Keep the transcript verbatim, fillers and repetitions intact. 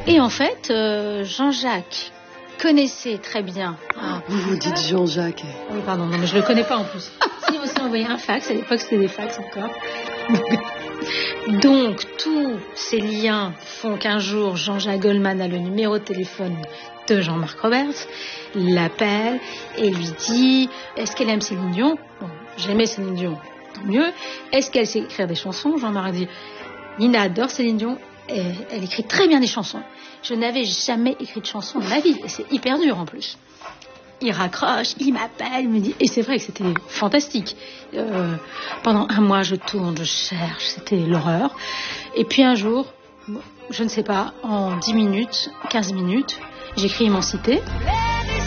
Et en fait, euh, Jean-Jacques connaissait très bien... Ah, vous vous dites Jean-Jacques. Oui, pardon, non, mais je le connais pas en plus. Il m'a aussi envoyé un fax, à l'époque c'était des fax encore. Donc, tous ces liens font qu'un jour, Jean-Jacques Goldman a le numéro de téléphone de Jean-Marc Roberts, l'appelle et lui dit « Est-ce qu'elle aime Céline Dion ?» Bon, j'aimais Céline Dion, tant mieux. « Est-ce qu'elle sait écrire des chansons ?» Jean-Marc dit « Nina adore Céline Dion, et elle écrit très bien des chansons. Je n'avais jamais écrit de chansons de ma vie, et c'est hyper dur en plus. » Il raccroche, il m'appelle, il me dit... Et c'est vrai que c'était fantastique. Euh, pendant un mois, je tourne, je cherche, c'était l'horreur. Et puis un jour, je ne sais pas, en dix minutes, quinze minutes, j'écris Immensité.